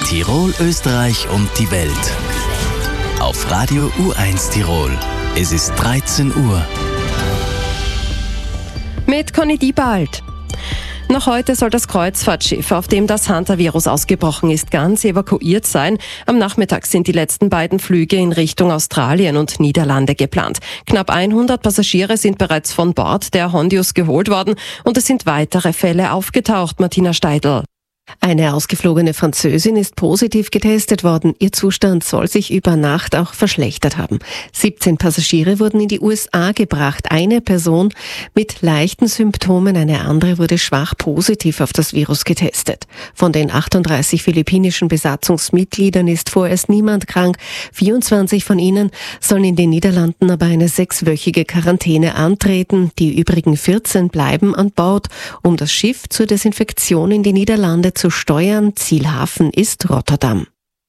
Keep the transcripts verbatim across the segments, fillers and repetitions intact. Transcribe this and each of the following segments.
Tirol, Österreich und die Welt. Auf Radio U eins Tirol. Es ist dreizehn Uhr. Mit Conny Diebald. Noch heute soll das Kreuzfahrtschiff, auf dem das Hantavirus ausgebrochen ist, ganz evakuiert sein. Am Nachmittag sind die letzten beiden Flüge in Richtung Australien und Niederlande geplant. Knapp hundert Passagiere sind bereits von Bord der Hondius geholt worden und es sind weitere Fälle aufgetaucht. Martina Steidl. Eine ausgeflogene Französin ist positiv getestet worden. Ihr Zustand soll sich über Nacht auch verschlechtert haben. siebzehn Passagiere wurden in die U S A gebracht. Eine Person mit leichten Symptomen, eine andere wurde schwach positiv auf das Virus getestet. Von den achtunddreißig philippinischen Besatzungsmitgliedern ist vorerst niemand krank. vierundzwanzig von ihnen sollen in den Niederlanden aber eine sechswöchige Quarantäne antreten. Die übrigen vierzehn bleiben an Bord, um das Schiff zur Desinfektion in die Niederlande zu steuern. Zielhafen ist Rotterdam.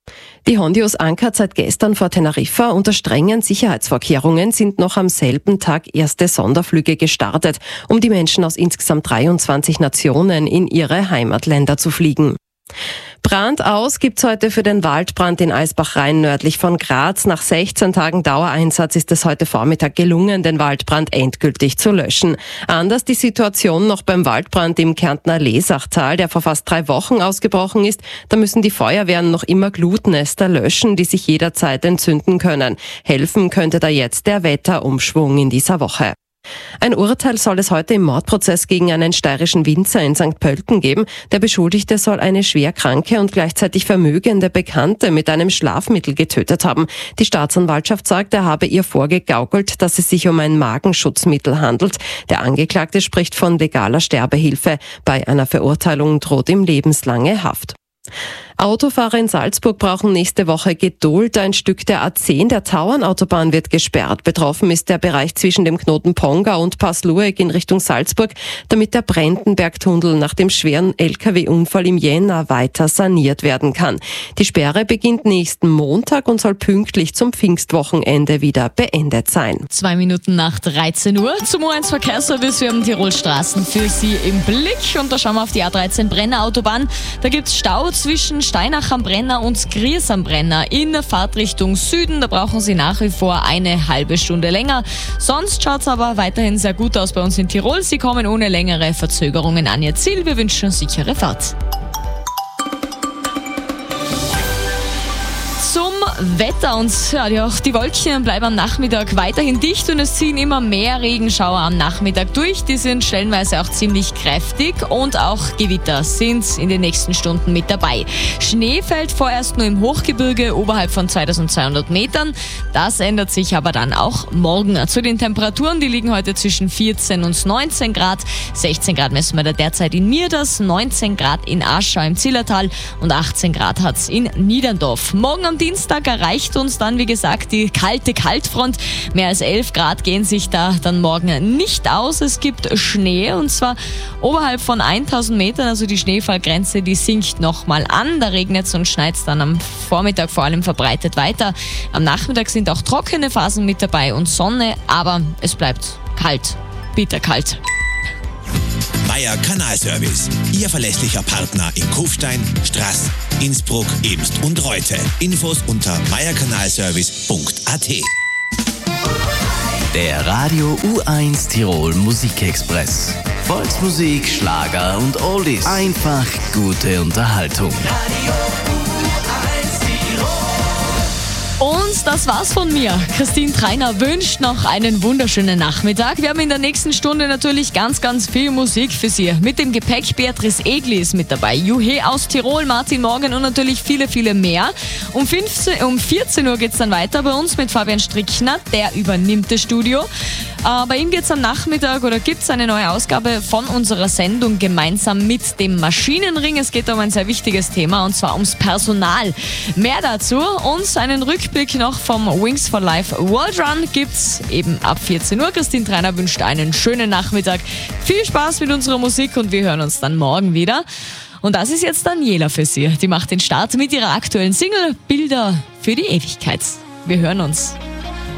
Die Hondius ankert seit gestern vor Teneriffa. Unter strengen Sicherheitsvorkehrungen sind noch am selben Tag erste Sonderflüge gestartet, um die Menschen aus insgesamt dreiundzwanzig Nationen in ihre Heimatländer zu fliegen. Brand aus gibt's heute für den Waldbrand in Eisbach-Rhein nördlich von Graz. Nach sechzehn Tagen Dauereinsatz ist es heute Vormittag gelungen, den Waldbrand endgültig zu löschen. Anders die Situation noch beim Waldbrand im Kärntner Lesachtal, der vor fast drei Wochen ausgebrochen ist. Da müssen die Feuerwehren noch immer Glutnester löschen, die sich jederzeit entzünden können. Helfen könnte da jetzt der Wetterumschwung in dieser Woche. Ein Urteil soll es heute im Mordprozess gegen einen steirischen Winzer in Sankt Pölten geben. Der Beschuldigte soll eine schwerkranke und gleichzeitig vermögende Bekannte mit einem Schlafmittel getötet haben. Die Staatsanwaltschaft sagt, er habe ihr vorgegaukelt, dass es sich um ein Magenschutzmittel handelt. Der Angeklagte spricht von legaler Sterbehilfe. Bei einer Verurteilung droht ihm lebenslange Haft. Autofahrer in Salzburg brauchen nächste Woche Geduld. Ein Stück der A zehn der Tauernautobahn wird gesperrt. Betroffen ist der Bereich zwischen dem Knoten Ponga und Pass-Lueck in Richtung Salzburg, damit der Brendenbergtunnel nach dem schweren L K W-Unfall im Jänner weiter saniert werden kann. Die Sperre beginnt nächsten Montag und soll pünktlich zum Pfingstwochenende wieder beendet sein. Zwei Minuten nach dreizehn Uhr zum U eins Verkehrsservice. Wir haben Tirol Straßen für Sie im Blick und da schauen wir auf die A dreizehn Brenner Autobahn. Da gibt's Stau zwischen Steinach am Brenner und Gries am Brenner in der Fahrtrichtung Süden. Da brauchen Sie nach wie vor eine halbe Stunde länger. Sonst schaut's aber weiterhin sehr gut aus bei uns in Tirol. Sie kommen ohne längere Verzögerungen an Ihr Ziel. Wir wünschen eine sichere Fahrt. Zum Wetter und ja, die, auch die Wolken bleiben am Nachmittag weiterhin dicht und es ziehen immer mehr Regenschauer am Nachmittag durch. Die sind stellenweise auch ziemlich kräftig und auch Gewitter sind in den nächsten Stunden mit dabei. Schnee fällt vorerst nur im Hochgebirge oberhalb von zweitausendzweihundert Metern. Das ändert sich aber dann auch morgen. Zu den Temperaturen, die liegen heute zwischen vierzehn und neunzehn Grad. sechzehn Grad messen wir da derzeit in Mierders, neunzehn Grad in Aschau im Zillertal und achtzehn Grad hat's in Niederndorf. Morgen am Dienstag erreicht uns dann, wie gesagt, die kalte Kaltfront. Mehr als elf Grad gehen sich da dann morgen nicht aus. Es gibt Schnee und zwar oberhalb von tausend Metern, also die Schneefallgrenze, die sinkt nochmal an. Da regnet es und schneit es dann am Vormittag vor allem verbreitet weiter. Am Nachmittag sind auch trockene Phasen mit dabei und Sonne, aber es bleibt kalt, bitterkalt. Meier Kanalservice, Ihr verlässlicher Partner in Kufstein, Straß, Innsbruck, Emst und Reute. Infos unter meierkanalservice punkt a t. Der Radio U eins Tirol Musikexpress. Volksmusik, Schlager und Oldies. Einfach gute Unterhaltung. Radio U eins Tirol. Und das war's von mir. Christine Treiner wünscht noch einen wunderschönen Nachmittag. Wir haben in der nächsten Stunde natürlich ganz, ganz viel Musik für Sie. Mit dem Gepäck Beatrice Egli ist mit dabei, Juhe aus Tirol, Martin Morgan und natürlich viele, viele mehr. Um, fünfzehn, um vierzehn Uhr geht's dann weiter bei uns mit Fabian Strickner, der übernimmt das Studio. Äh, bei ihm geht's am Nachmittag oder gibt's eine neue Ausgabe von unserer Sendung gemeinsam mit dem Maschinenring. Es geht um ein sehr wichtiges Thema und zwar ums Personal. Mehr dazu und einen Rückblick noch vom Wings for Life World Run gibt's eben ab vierzehn Uhr. Christine Treiner wünscht einen schönen Nachmittag. Viel Spaß mit unserer Musik und wir hören uns dann morgen wieder. Und das ist jetzt Daniela für Sie. Die macht den Start mit ihrer aktuellen Single Bilder für die Ewigkeit. Wir hören uns.